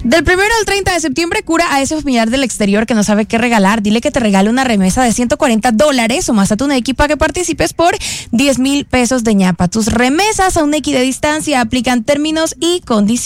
Del 1 al 30 de septiembre, cura a ese familiar del exterior que no sabe qué regalar. Dile que te regale una remesa de $140 o más a tu Nequi para que participes por 10,000 pesos de ñapa. Tus remesas a un Nequi de distancia aplican términos y condiciones.